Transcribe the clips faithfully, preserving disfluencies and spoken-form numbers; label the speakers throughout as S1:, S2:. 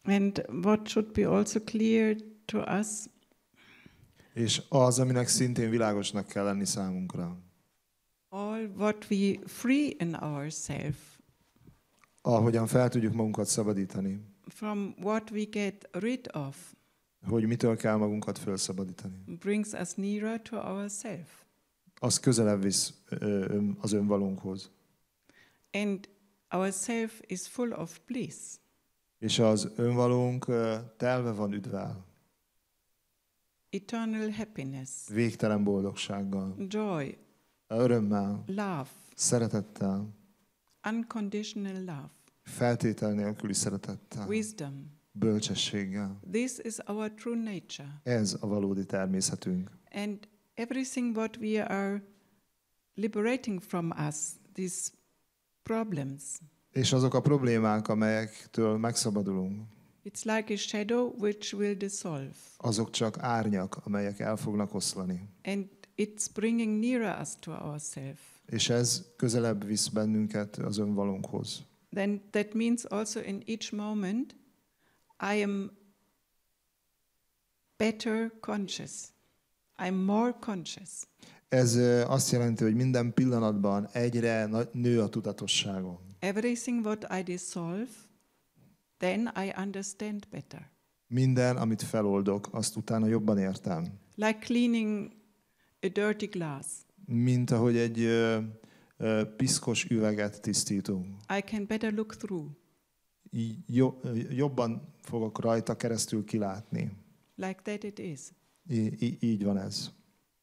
S1: And what should be also clear to us,
S2: És az, aminek szintén világosnak kell lenni számunkra.
S1: all what we free in ourselves
S2: Ahogyan fel tudjuk magunkat szabadítani,
S1: from what we get rid of
S2: hogy mitől kell magunkat felszabadítani.
S1: brings us nearer to ourselves.
S2: Az közelebb visz ö, ön- az önvalónkhoz.
S1: And our self is full of bliss.
S2: És az önvalónk ö, telve van üdvvel,
S1: Eternal happiness,
S2: végtelen boldogsággal,
S1: joy,
S2: örömmel,
S1: love,
S2: szeretettel,
S1: unconditional love,
S2: feltétel nélküli szeretettel,
S1: wisdom.
S2: bölcsességgel.
S1: This is our true nature.
S2: Ez a valódi természetünk.
S1: And everything what we are liberating from us, these problems,
S2: És azok a problémák, amelyektől megszabadulunk,
S1: it's like a shadow which will dissolve.
S2: azok csak árnyak, amelyek el fognak oszlani.
S1: And it's bringing nearer us to ourselves.
S2: És ez közelebb visz bennünket az önvalónkhoz.
S1: Then that means also in each moment I am better conscious. I'm more conscious.
S2: Ez ö, azt jelenti, hogy minden pillanatban egyre na- nő a tudatosságom.
S1: Everything what I dissolve, then I understand better.
S2: Minden, amit feloldok, azt utána jobban értem.
S1: Like cleaning a dirty glass.
S2: Mint ahogy egy ö, ö, piszkos üveget tisztítunk.
S1: I can better look through.
S2: Így jo- ö, jobban fogok rajta keresztül kilátni.
S1: Like that it is.
S2: Í- í- így van ez.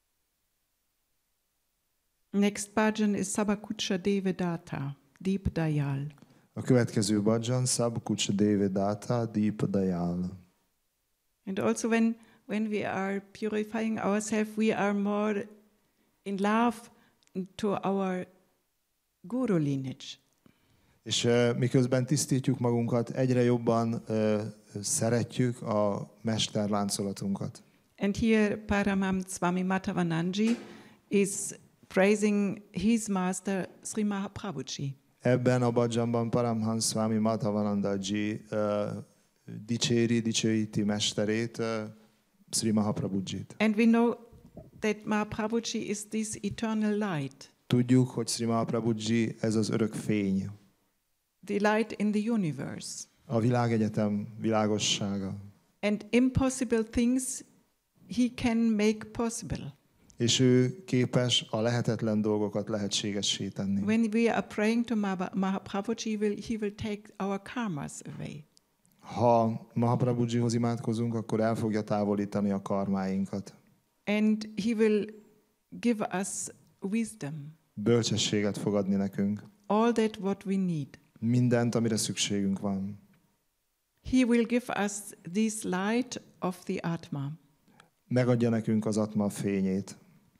S1: Next bhajan is Sabakucha Devedata, Deep Dayal.
S2: A következő bhajan Sab Kuch Devedata Deep Dayal.
S1: And also when, when we are purifying ourselves, we are more in love to our guru lineage.
S2: És uh, miközben tisztítjuk magunkat, egyre jobban uh, szeretjük a mesterláncolatunkat.
S1: And here Paramaham Swami Madhavananji is praising his master Sri Mahaprabhuji.
S2: Ebben a bhajanban Paramhans Swami Madhavanandaji uh, dicséri, dicsőíti mesterét, uh, Sri Mahaprabhujit.
S1: And we know that Mahaprabhuji is this eternal light,
S2: Tudjuk, hogy Sri Mahaprabhuji ez az örök fény,
S1: the light in the universe.
S2: a világegyetem világossága.
S1: And impossible things he can make possible.
S2: És ő képes a lehetetlen dolgokat lehetségessé tenni.
S1: When we are praying to Maha- Mahaprabhuji, will, he will take our karmas away.
S2: Ha Mahaprabhujihoz imádkozunk, akkor el fogja távolítani a karmáinkat.
S1: And he will give us wisdom,
S2: Bölcsességet fog adni nekünk.
S1: all that what we need.
S2: Mindent, amire szükségünk van.
S1: He will give us this light of the Atma.
S2: Megadja nekünk az Atma fényét.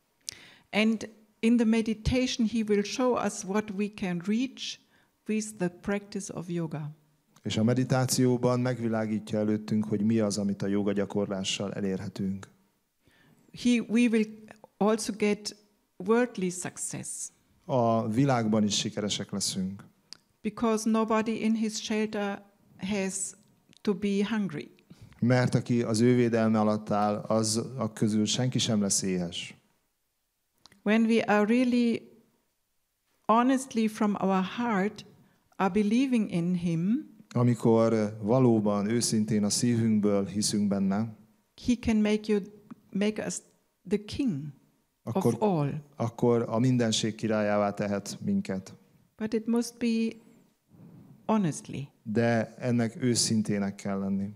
S1: And in the meditation, he will show us what we can reach with the practice of yoga.
S2: És a meditációban megvilágítja előttünk, hogy mi az, amit a joga gyakorlással elérhetünk.
S1: He, we will also get worldly success
S2: A világban is sikeresek leszünk,
S1: because nobody in his shelter has to be hungry.
S2: mert aki az ő védelme alatt áll, az a közül senki sem lesz éhes.
S1: When we are really honestly from our heart are believing in him,
S2: Amikor valóban, őszintén a szívünkből hiszünk benne,
S1: he can make you make us the king
S2: akkor,
S1: of all.
S2: akkor a mindenség királyává tehet minket.
S1: But it must be honestly.
S2: De ennek őszintének kell lenni.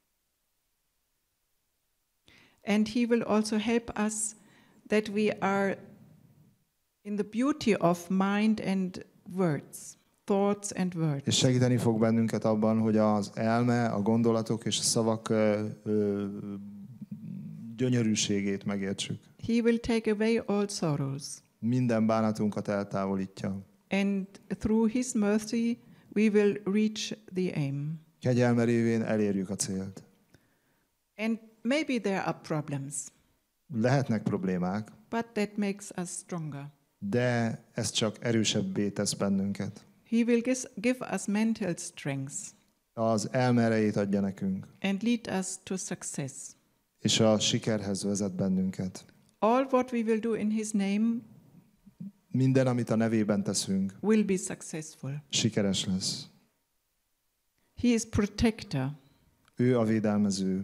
S1: And he will also help us that we are in the beauty of mind and words, thoughts and words.
S2: És segíteni fog bennünket abban, hogy az elme, a gondolatok és a szavak ö, ö, gyönyörűségét megértsük.
S1: He will take away all sorrows.
S2: Minden bánatunkat eltávolítja.
S1: And through his mercy we will reach the aim.
S2: Kegyelme révén elérjük a célt.
S1: And maybe there are problems,
S2: Lehetnek problémák,
S1: but that makes us stronger.
S2: de ez csak erősebbé tesz bennünket.
S1: He will gis- give us mental strength.
S2: az elme erejét adja nekünk,
S1: and lead us to success.
S2: és a sikerhez vezet bennünket.
S1: All what we will do in His name
S2: Minden, amit a nevében teszünk,
S1: will be successful.
S2: sikeres lesz.
S1: He is protector.
S2: Ő a védelmező.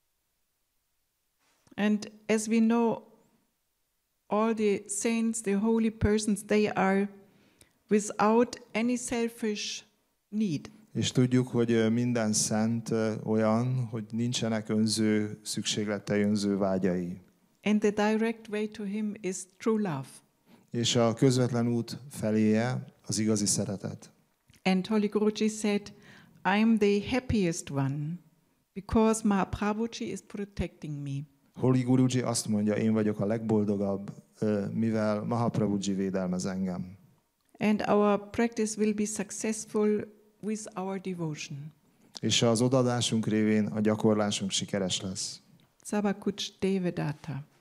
S1: And as we know, all the saints, the holy persons, they are without any selfish need.
S2: És tudjuk, hogy minden szent olyan, hogy nincsenek önző szükségletei, önző vágyai.
S1: And the direct way to Him is true love.
S2: És a közvetlen út feléje az igazi szeretet.
S1: And Holy Guruji said, I'm the happiest one because Mahaprabhuji is protecting me.
S2: Holy Guruji azt mondja, én vagyok a legboldogabb, mivel Mahaprabhuji védelmez engem.
S1: And our practice will be successful with our devotion.
S2: És az odadásunk révén a gyakorlásunk sikeres lesz.
S1: Sabakuch Devadatta.